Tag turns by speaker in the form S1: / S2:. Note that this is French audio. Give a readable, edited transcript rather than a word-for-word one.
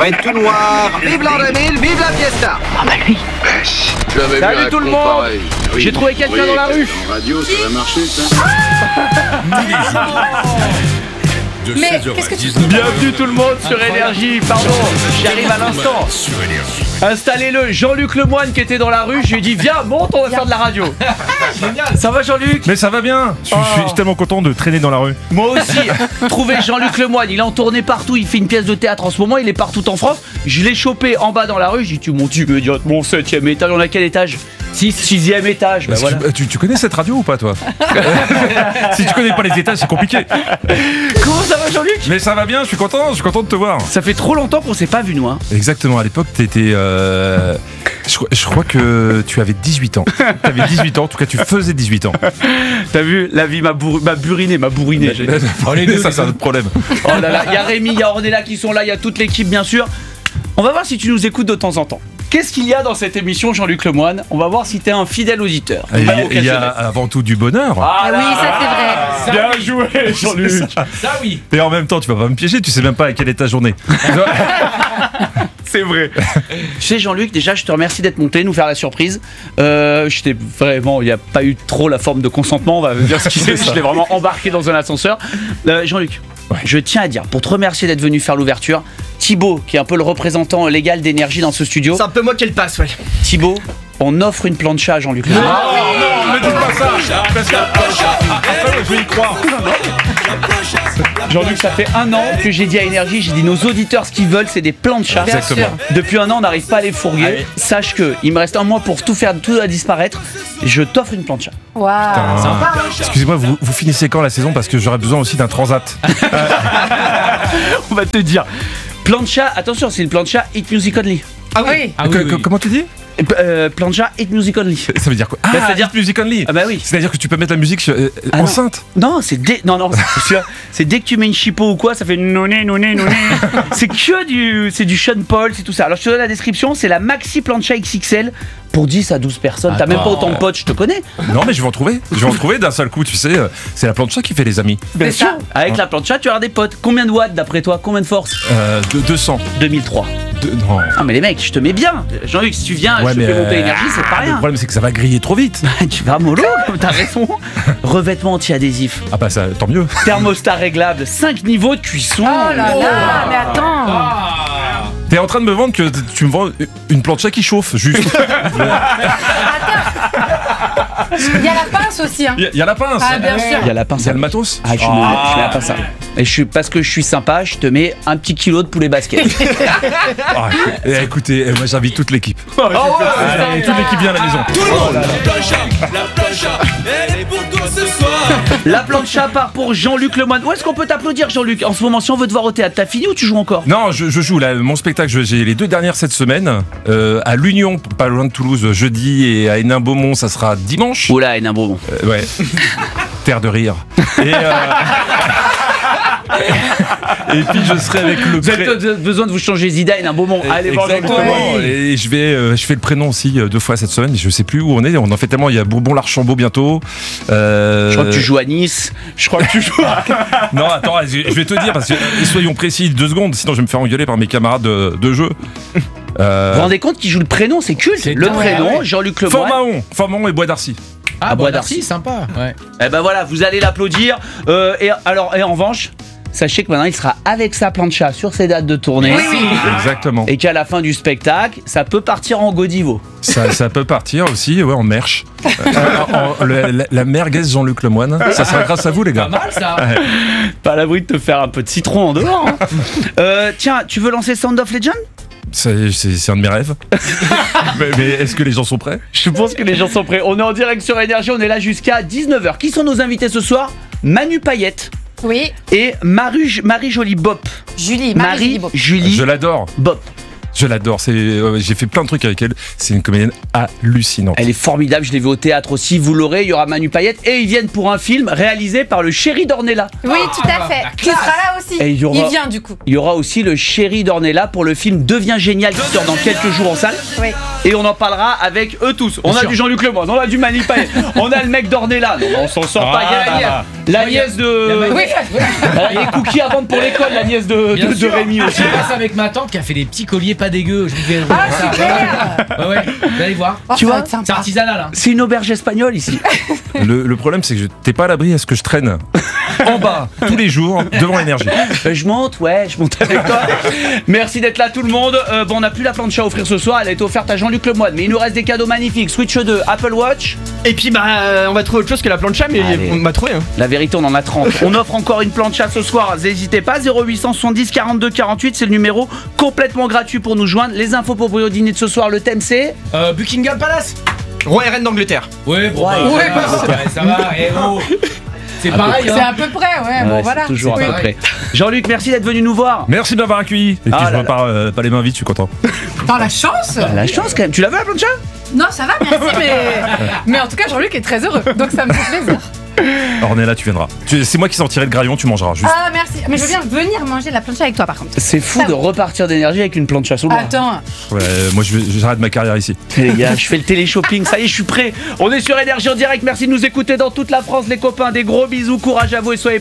S1: va être tout noir. Vive l'an 2000, vive la fiesta.
S2: Ah bah lui.
S3: Salut tout le monde. J'ai trouvé quelqu'un dans la rue.
S4: En radio, ça va marcher, ça.
S5: Mais qu'est-ce que tu fais?
S3: Bienvenue tout le monde sur Énergie. Pardon, j'y arrive à l'instant. Installez-le. Jean-Luc Lemoine qui était dans la rue, je lui ai dit viens, monte, on va faire de la radio. Génial. Ça va Jean-Luc?
S6: Mais ça va bien. Je suis tellement content de traîner dans la rue.
S3: Moi aussi. Trouvez Jean-Luc Lemoine, il est en tournée partout, il fait une pièce de théâtre en ce moment, il est partout en France. Je l'ai chopé en bas dans la rue, j'ai dit tu montes immédiatement 7ème étage, on a quel étage? 6ème étage. Bah voilà.
S6: Tu connais cette radio ou pas toi? Si tu connais pas les étages, c'est compliqué.
S3: Comment ça va Jean-Luc?
S6: Mais ça va bien, je suis content de te voir.
S3: Ça fait trop longtemps qu'on s'est pas vu nous hein.
S6: Exactement, à l'époque t'étais... Je crois que tu avais 18 ans. T'avais 18 ans, en tout cas tu faisais 18 ans.
S3: T'as vu, la vie m'a bourriné.
S6: On est deux, ça c'est un autre problème.
S3: Oh là là, il y a Rémi, il y a Ornella qui sont là, il y a toute l'équipe bien sûr. On va voir si tu nous écoutes de temps en temps. Qu'est-ce qu'il y a dans cette émission Jean-Luc Lemoine? On va voir si t'es un fidèle auditeur.
S6: Il y a avant tout du bonheur.
S5: Ah oui, ça c'est vrai.
S3: Bien joué Jean-Luc.
S6: Ça oui. Et en même temps tu vas pas me piéger, tu sais même pas à quel étage on est.
S3: C'est vrai. Tu sais Jean-Luc, déjà je te remercie d'être monté, nous faire la surprise. J'étais vraiment, il n'y a pas eu trop la forme de consentement, on va dire ce qu'il est. Je l'ai vraiment embarqué dans un ascenseur. Jean-Luc, je tiens à dire, pour te remercier d'être venu faire l'ouverture, Thibaut, qui est un peu le représentant légal d'Énergie dans ce studio.
S7: C'est un peu moi qui le passe, ouais.
S3: Thibaut, on offre une plancha à Jean-Luc.
S6: Non, ne dites pas ça. Parce que je vais y croire.
S3: Jean-Luc, ça fait 1 an que j'ai dit à Énergie, j'ai dit nos auditeurs, ce qu'ils veulent, c'est des planchas.
S6: Exactement.
S3: Depuis 1 an, on n'arrive pas à les fourguer. Allez. Sache que il me reste 1 mois pour tout faire, tout à disparaître. Je t'offre une plancha.
S5: Waouh.
S6: Sympa. Excusez-moi, vous finissez quand la saison? Parce que j'aurais besoin aussi d'un transat.
S3: On va te dire. Plancha, attention, c'est une plancha Hit Music Only.
S7: Ah oui.
S6: Comment tu dis?
S3: Plancha Hit Music Only.
S6: Ça veut dire quoi?
S3: c'est-à-dire
S6: Hit Music Only.
S3: Ah bah oui.
S6: C'est-à-dire que tu peux mettre la musique enceinte.
S3: Non, c'est c'est dès que tu mets une chipot ou quoi, ça fait noné. C'est du Sean Paul, c'est tout ça. Alors je te donne la description, c'est la Maxi Plancha XXL pour 10 à 12 personnes. T'as même pas autant de potes, je te connais.
S6: Non mais je vais en trouver. d'un seul coup, tu sais, c'est la plancha qui fait les amis.
S3: Bien sûr. Avec la plancha, tu vas avoir des potes. Combien de watts d'après toi? Combien de force?
S6: 200.
S3: 2003.
S6: Non.
S3: Ah mais les mecs, je te mets bien. Jean-Luc, si tu viens, je te fais monter Énergie, c'est pas rien.
S6: Le problème c'est que ça va griller trop vite.
S3: Tu vas mollo, t'as raison. Revêtement anti-adhésif.
S6: Ah bah ça, tant mieux.
S3: Thermostat réglable, 5 niveaux de cuisson.
S5: Oh là là, mais attends.
S6: T'es en train de me vendre que tu me vends une plancha qui chauffe, juste.
S5: Il y a la pince aussi, hein.
S6: Il y a la pince.
S5: Ah bien sûr.
S3: Il y a la pince.
S6: Il y a le matos.
S3: Ah, je mets la pince. Et parce que je suis sympa, je te mets un petit kilo de poulet basket.
S6: Écoutez, moi j'invite toute l'équipe.
S3: Allez,
S6: toute l'équipe vient à la maison.
S8: Tout le monde, la plancha, elle est pour toi ce soir.
S3: La plancha part pour Jean-Luc Lemoine. Où est-ce qu'on peut t'applaudir Jean-Luc? En ce moment, si on veut te voir au théâtre, t'as fini ou tu joues encore?
S6: Non, je joue là, mon spectacle, j'ai les 2 dernières cette semaine. À l'Union, pas loin de Toulouse, jeudi, et à Hénin-Beaumont, ça sera dimanche.
S3: Oula, Hénin-Beaumont.
S6: Ouais. Terre de rire. Et puis je serai avec le.
S3: Vous avez besoin de vous changer Zida et un beau monde. Allez voir
S6: Exactement. Et je fais le prénom aussi 2 fois cette semaine. Je sais plus où on est. On en fait tellement. Il y a Bourbon-l'Archambault bientôt.
S3: Je crois que tu joues à Nice. Je crois que tu joues.
S6: Non, attends, je vais te dire parce que soyons précis 2 secondes. Sinon, je vais me faire engueuler par mes camarades de jeu.
S3: Vous vous rendez compte qu'il joue le prénom, c'est culte. Le prénom, Jean-Luc Lemoine.
S6: Fort-Mahon et Bois d'Arcy.
S7: Ah, Bois d'Arcy, sympa. Ouais.
S3: Et ben voilà, vous allez l'applaudir. Et en revanche, sachez que maintenant il sera avec sa plancha sur ses dates de tournée.
S5: Oui.
S6: Exactement.
S3: Et qu'à la fin du spectacle, ça peut partir en Godivo.
S6: Ça peut partir aussi, ouais, en merch. La merguez Jean-Luc Lemoine. Ça sera grâce à vous, les gars.
S7: Pas mal ça.
S6: Ouais.
S3: Pas à l'abri de te faire un peu de citron en dehors. Tiens, tu veux lancer Sound of Legend?
S6: C'est un de mes rêves. mais est-ce que les gens sont prêts?
S3: Je pense que les gens sont prêts. On est en direct sur Énergie, on est là jusqu'à 19h. Qui sont nos invités ce soir? Manu Payette.
S5: Oui.
S3: Et Marie-Jolie Bop. Marie-Julie
S6: Je l'adore.
S3: Bop.
S6: Je l'adore, j'ai fait plein de trucs avec elle, c'est une comédienne hallucinante.
S3: Elle est formidable, je l'ai vue au théâtre aussi, vous l'aurez, il y aura Manu Payette et ils viennent pour un film réalisé par le chéri d'Ornella.
S5: Oui, tout à fait, qui sera là aussi,
S3: et il
S5: vient du coup.
S3: Il y aura aussi le chéri d'Ornella pour le film Deviens génial qui sort dans quelques jours en salle.
S5: Oui.
S3: et on en parlera avec eux tous. On a du Jean-Luc Lemoyne, on a du Mani Payet, on a le mec d'Ornella. Non, on s'en sort pas. Il y a la nièce de.
S5: Oui.
S3: Et cookies à vendre pour l'école, la nièce de Rémi aussi.
S7: Je passe avec ma tante qui a fait des petits colliers pas dégueux. Je vous fais.
S5: Ah, super.
S7: Ouais, vous allez voir.
S5: Oh,
S3: Tu
S5: ça va
S3: vois,
S5: être sympa.
S7: C'est artisanal, hein.
S3: C'est une auberge espagnole ici.
S6: Le problème, c'est que t'es pas à l'abri à ce que je traîne en bas tous les jours devant l'énergie.
S3: Je monte avec toi. Merci d'être là tout le monde. Bon, on n'a plus la plancha à offrir ce soir, elle a été offerte à Jean-Luc Lemoyne, mais il nous reste des cadeaux magnifiques. Switch 2, Apple Watch.
S2: Et puis on va trouver autre chose que la plancha, mais
S3: Allez.
S2: on va trouver. Hein.
S3: La vérité, on en a 30. On offre encore une plancha ce soir. N'hésitez pas, 0870 42 48, c'est le numéro complètement gratuit pour nous joindre. Les infos pour au dîner de ce soir, le thème c'est
S7: Buckingham Palace.
S2: Roi et reine d'Angleterre.
S7: Ouais, bon,
S3: Ouais,
S7: ça va. C'est pareil,
S5: C'est
S7: hein.
S5: à peu près, ouais. Bon,
S3: Ouais,
S5: voilà.
S3: c'est toujours
S5: Oui.
S3: à peu près. Jean-Luc, merci d'être venu nous voir.
S6: Merci de m'avoir accueilli. Et puis
S3: Ah
S6: je
S3: là
S6: repars pas les mains vides, je suis content.
S5: Dans la chance.
S3: La chance quand même. Tu l'as vu la plancha?
S5: Non, ça va, merci, mais en tout cas, Jean-Luc est très heureux, donc ça me fait plaisir.
S6: Ornella, tu viendras. C'est moi qui sortirai le graillon, tu mangeras juste.
S5: Ah, merci. Mais je veux bien venir manger la plancha avec toi, par contre.
S3: C'est fou
S5: Ça
S3: de
S5: va.
S3: repartir d'énergie avec une plancha sous le bras.
S5: Attends.
S6: Ouais, moi j'arrête ma carrière ici.
S3: Les gars, je fais le télé-shopping, ça y est, je suis prêt. On est sur Énergie en direct, merci de nous écouter dans toute la France, les copains. Des gros bisous, courage à vous et soyez